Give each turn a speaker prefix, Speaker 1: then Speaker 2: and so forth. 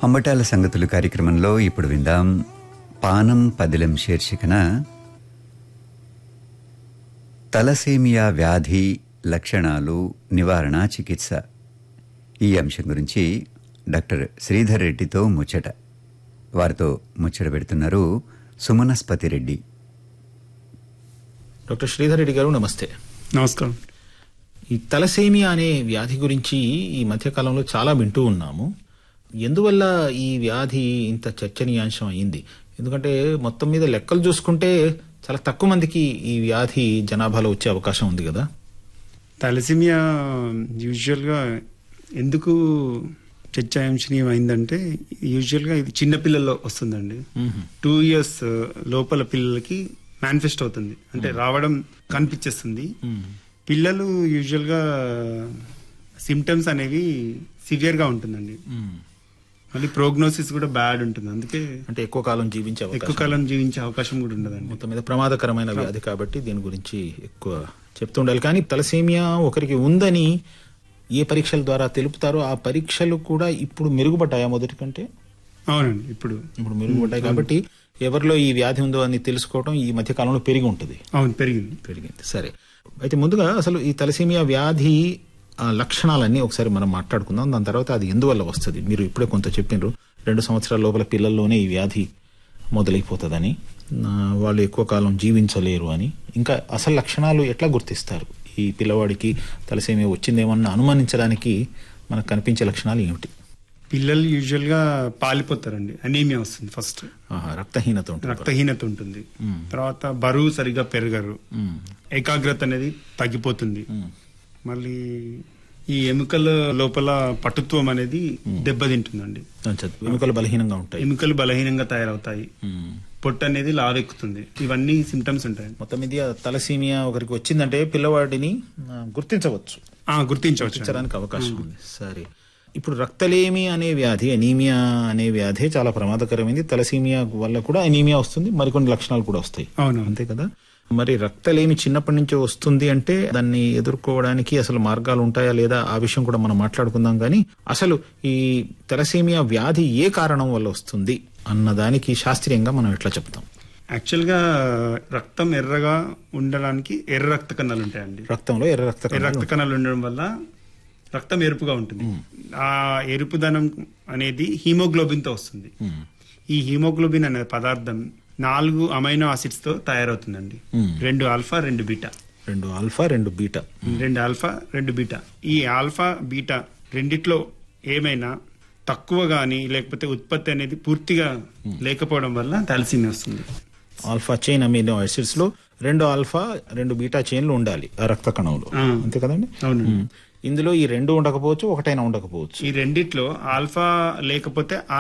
Speaker 1: అంబటాల సంగతులు కార్యక్రమంలో ఇప్పుడు విందాం పానం పదిలం శీర్షికన తలసేమియా వ్యాధి లక్షణాలు నివారణ చికిత్స ఈ అంశం గురించి డాక్టర్ శ్రీధర్ రెడ్డితో ముచ్చట. వారితో ముచ్చట పెడుతున్నారు సుమనస్పతి రెడ్డి.
Speaker 2: డాక్టర్ శ్రీధర్ రెడ్డి గారు నమస్తే.
Speaker 3: నమస్కారం.
Speaker 2: ఈ తలసేమియా అనే వ్యాధి గురించి ఈ మధ్యకాలంలో చాలా వింటూ ఉన్నాము. ఎందువల్ల ఈ వ్యాధి ఇంత చర్చనీయాంశం అయింది? ఎందుకంటే మొత్తం మీద లెక్కలు చూసుకుంటే చాలా తక్కువ మందికి ఈ వ్యాధి జనాభాలో వచ్చే అవకాశం ఉంది కదా.
Speaker 3: థాలసీమియా యూజువల్గా ఎందుకు చర్చాంశనీయం అయిందంటే యూజువల్గా ఇది చిన్నపిల్లల్లో వస్తుందండి. 2 years లోపల పిల్లలకి మేనిఫెస్ట్ అవుతుంది, అంటే రావడం కనిపించేస్తుంది. పిల్లలు యూజువల్గా సిమ్టమ్స్ అనేవి సివియర్గా ఉంటుందండి. మళ్ళీ ప్రోగ్నోసిస్ కూడా బ్యాడ్ ఉంటుంది. అందుకే
Speaker 2: అంటే ఎక్కువ కాలం జీవించే
Speaker 3: అవకాశం కూడా ఉండదండి.
Speaker 2: మొత్తం మీద ప్రమాదకరమైన వ్యాధి కాబట్టి దీని గురించి ఎక్కువ చెప్తుండాలి. కానీ తలసేమియా ఒకరికి ఉందని ఏ పరీక్షల ద్వారా తెలుపుతారో ఆ పరీక్షలు కూడా ఇప్పుడు మెరుగుపడ్డాయా మొదటి కంటే?
Speaker 3: అవునండి, ఇప్పుడు
Speaker 2: మెరుగుపడ్డాయి. కాబట్టి ఎవరిలో ఈ వ్యాధి ఉందో అని తెలుసుకోవడం ఈ మధ్య కాలంలో పెరిగి ఉంటుంది.
Speaker 3: అవును, పెరిగింది.
Speaker 2: సరే, అయితే ముందుగా అసలు ఈ తలసేమియా వ్యాధి లక్షణాలన్నీ ఒకసారి మనం మాట్లాడుకుందాం. దాని తర్వాత అది ఎందువల్ల వస్తుంది. మీరు ఇప్పుడే కొంత చెప్పినారు, 2 సంవత్సరాల లోపల పిల్లల్లోనే ఈ వ్యాధి మొదలైపోతుందని, వాళ్ళు ఎక్కువ కాలం జీవించలేరు అని. ఇంకా అసలు లక్షణాలు ఎట్లా గుర్తిస్తారు? ఈ పిల్లవాడికి తలసేమియా వచ్చిందేమన్నా అనుమానించడానికి మనకు కనిపించే లక్షణాలు ఏమిటి?
Speaker 3: పిల్లలు యూజువల్గా పాలిపోతారండి, అనీమియా వస్తుంది. ఫస్ట్ రక్తహీనత ఉంటుంది. తర్వాత బరువు సరిగా పెరగరు, ఏకాగ్రత అనేది తగ్గిపోతుంది. మళ్ళీ ఈ ఎముకల లోపల పటుత్వం అనేది దెబ్బతింటుందండి. ఎముకలు బలహీనంగా తయారవుతాయి, పొట్టు అనేది లావెక్కుతుంది. ఇవన్నీ సిమ్టమ్స్ ఉంటాయి.
Speaker 2: మొత్తం మీద తలసేమియా ఒకరికి వచ్చిందంటే పిల్లవాడిని గుర్తించడానికి అవకాశం ఉంది. సరే, ఇప్పుడు రక్తలేమి అనే వ్యాధి, అనీమియా అనే వ్యాధి చాలా ప్రమాదకరమైంది. తలసేమియా వల్ల కూడా అనీమియా వస్తుంది, మరికొన్ని లక్షణాలు కూడా వస్తాయి.
Speaker 3: అవును,
Speaker 2: అంతే కదా. మరి రక్తలేమి చిన్నప్పటి నుంచే వస్తుంది అంటే దాన్ని ఎదుర్కోవడానికి అసలు మార్గాలు ఉంటాయా లేదా ఆ విషయం కూడా మనం మాట్లాడుకుందాం. కానీ అసలు ఈ తలసేమియా వ్యాధి ఏ కారణం వల్ల వస్తుంది అన్నదానికి శాస్త్రీయంగా మనం ఎట్లా చెప్తాం?
Speaker 3: యాక్చువల్ గా రక్తం ఎర్రగా ఉండడానికి ఎర్ర రక్త కణాలు ఉంటాయండి.
Speaker 2: రక్తంలో ఎర్ర రక్త
Speaker 3: కణాలు ఉండడం వల్ల రక్తం ఎరుపుగా ఉంటుంది. ఆ ఎరుపుదనం అనేది హీమోగ్లోబిన్ తో వస్తుంది. ఈ హీమోగ్లోబిన్ అనే పదార్థం 4 అమైనో ఆసిడ్స్ తో తయారవుతుందండి. 2 ఆల్ఫా 2 బీటా.
Speaker 2: 2 alpha 2 beta. ఈ ఆల్ఫా బీటా రెండిట్లో ఏమైనా తక్కువ గానీ లేకపోతే ఉత్పత్తి అనేది పూర్తిగా లేకపోవడం వల్ల థాలసీమియా వస్తుంది. ఆల్ఫా చైన్ అమైనో ఆసిడ్స్ లో 2 ఆల్ఫా 2 బీటా చైన్లు ఉండాలి ఆ రక్త కణంలో, అంతే కదండి?
Speaker 3: అవును.
Speaker 2: ఇందులో ఈ 2 ఉండకపోవచ్చు, ఒకటైనా ఉండకపోవచ్చు.
Speaker 3: ఈ రెండిట్లో ఆల్ఫా లేకపోతే